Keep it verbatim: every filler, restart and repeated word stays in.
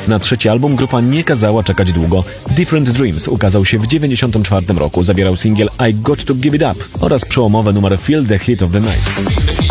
Na trzeci album grupa nie kazała czekać długo. Different Dreams ukazał się w dziewięćdziesiątym czwartym roku, zawierał singiel I Got To Give It Up oraz przełomowy numer Feel The Heat of The Night.